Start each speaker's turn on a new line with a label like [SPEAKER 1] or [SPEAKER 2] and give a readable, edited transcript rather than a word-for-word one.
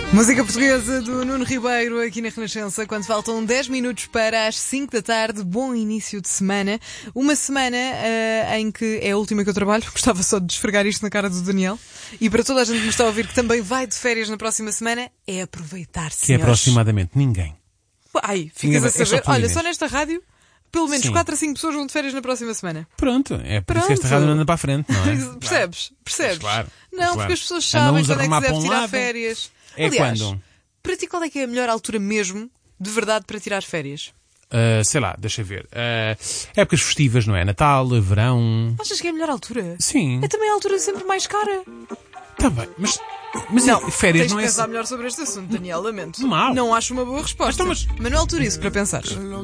[SPEAKER 1] Música portuguesa do Nuno Ribeiro aqui na Renascença, quando faltam 10 minutos para as 5 da tarde. Bom início de semana. Uma semana em que é a última que eu trabalho. Gostava só de desfregar isto na cara do Daniel. E para toda a gente que me está a ouvir que também vai de férias na próxima semana, é aproveitar, senhores.
[SPEAKER 2] Que é aproximadamente ninguém.
[SPEAKER 1] Ai, ficas a saber. Olha, só nesta rádio, pelo menos
[SPEAKER 2] Sim.
[SPEAKER 1] 4 a 5 pessoas vão de férias na próxima semana.
[SPEAKER 2] Pronto, é por isso que esta rádio não anda para a frente, não é?
[SPEAKER 1] Percebes? Percebes?
[SPEAKER 2] Claro,
[SPEAKER 1] Não,
[SPEAKER 2] claro.
[SPEAKER 1] porque as pessoas
[SPEAKER 2] Andam
[SPEAKER 1] sabem
[SPEAKER 2] uns a
[SPEAKER 1] quando é que
[SPEAKER 2] remar
[SPEAKER 1] se deve
[SPEAKER 2] para um
[SPEAKER 1] tirar
[SPEAKER 2] lado.
[SPEAKER 1] férias.
[SPEAKER 2] É
[SPEAKER 1] Aliás,
[SPEAKER 2] quando?
[SPEAKER 1] para ti qual é que é a melhor altura mesmo, de verdade, para tirar férias?
[SPEAKER 2] Sei lá, deixa ver. Épocas festivas, não é? Natal, verão.
[SPEAKER 1] Achas que é a melhor altura?
[SPEAKER 2] Sim.
[SPEAKER 1] É também a altura sempre mais cara.
[SPEAKER 2] Está bem, mas férias
[SPEAKER 1] Tens
[SPEAKER 2] não
[SPEAKER 1] de
[SPEAKER 2] é.
[SPEAKER 1] pensar melhor sobre este assunto, Daniel, lamento.
[SPEAKER 2] Mal.
[SPEAKER 1] Não acho uma boa resposta.
[SPEAKER 2] Então, mas-
[SPEAKER 1] Manuel Turiço, para pensar.